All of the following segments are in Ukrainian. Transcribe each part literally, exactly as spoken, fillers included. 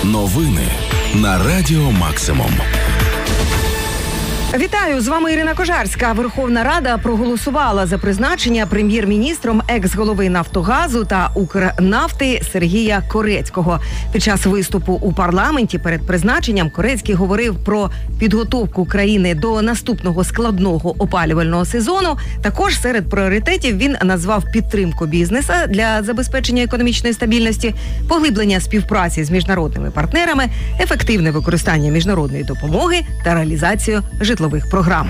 Новини на Радіо Максимум. Вітаю, з вами Ірина Кожарська. Верховна Рада проголосувала за призначення прем'єр-міністром екс-голови «Нафтогазу» та «Укрнафти» Сергія Корецького. Під час виступу у парламенті перед призначенням Корецький говорив про підготовку країни до наступного складного опалювального сезону. Також серед пріоритетів він назвав підтримку бізнесу для забезпечення економічної стабільності, поглиблення співпраці з міжнародними партнерами, ефективне використання міжнародної допомоги та реалізацію житлових програм.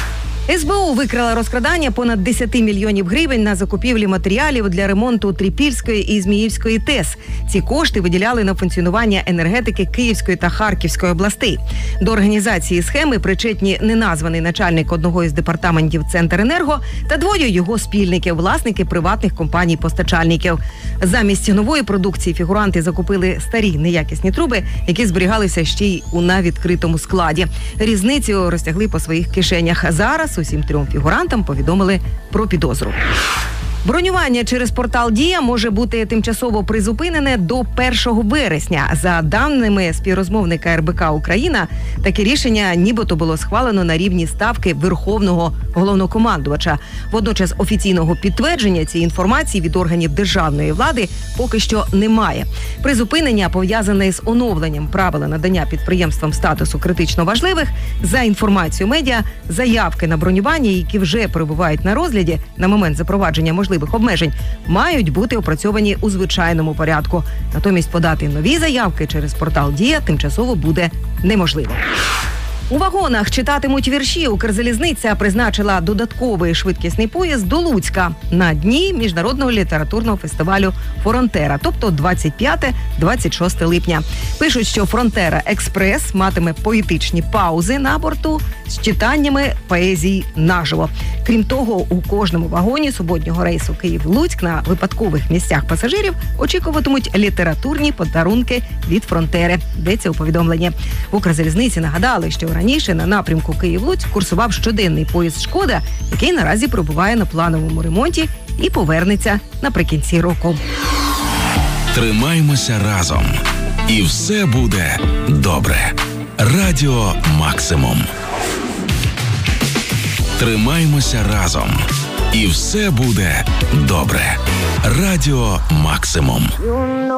ес бе у викрила розкрадання понад десять мільйонів гривень на закупівлі матеріалів для ремонту Трипільської і Зміївської ТЕС. Ці кошти виділяли на функціонування енергетики Київської та Харківської областей. До організації схеми причетні неназваний начальник одного із департаментів Центренерго та двоє його спільників, власники приватних компаній-постачальників. Замість нової продукції фігуранти закупили старі неякісні труби, які зберігалися ще й у навідкритому складі. Різницю розтягли по своїх кишенях. Зараз усім трьом фігурантам повідомили про підозру. Бронювання через портал «Дія» може бути тимчасово призупинене до першого вересня. За даними співрозмовника ер бе ка «Україна», таке рішення нібито було схвалено на рівні ставки Верховного головнокомандувача. Водночас офіційного підтвердження цієї інформації від органів державної влади поки що немає. Призупинення пов'язане з оновленням правил надання підприємствам статусу критично важливих. За інформацією медіа, заявки на бронювання, які вже перебувають на розгляді на момент запровадження можливих обмежень, мають бути опрацьовані у звичайному порядку. Натомість подати нові заявки через портал «Дія» тимчасово буде неможливо. У вагонах читатимуть вірші. Укрзалізниця призначила додатковий швидкісний поїзд до Луцька на дні міжнародного літературного фестивалю «Фронтера», тобто двадцять п'яте - двадцять шосте липня. Пишуть, що «Фронтера Експрес» матиме поетичні паузи на борту з читаннями поезії наживо. Крім того, у кожному вагоні суботнього рейсу Київ-Луцьк на випадкових місцях пасажирів очікуватимуть літературні подарунки від «Фронтери», йдеться у повідомленні. В Укрзалізниці нагадали, що раніше на напрямку Київ-Луцьк курсував щоденний поїзд «Шкода», який наразі перебуває на плановому ремонті і повернеться наприкінці року. Тримаймося разом. І все буде добре. Радіо Максимум. Тримаймося разом. І все буде добре. Радіо Максимум.